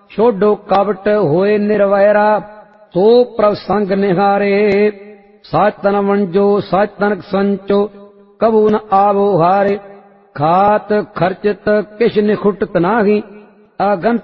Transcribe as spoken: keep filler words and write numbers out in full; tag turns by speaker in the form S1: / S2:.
S1: ਛੋਡੋ ਕਵਟ ਹੋਏ ਨਿਰਵੈਰਾ ਸੋ ਪ੍ਰਭ ਸੰਗ ਨਿਹਾਰੇ। ਸਾਚ ਤਨ ਵੰਜੋ ਸਾਚ ਤਨ ਸੰਚੋ ਕਬੂ ਨ ਆਵੋ ਹਾਰੇ। ਖਾਤ ਖਰਚਤ ਕਿਛ ਨਿਖੁਟਤ ਨਾਹੀ ਅਗੰਤ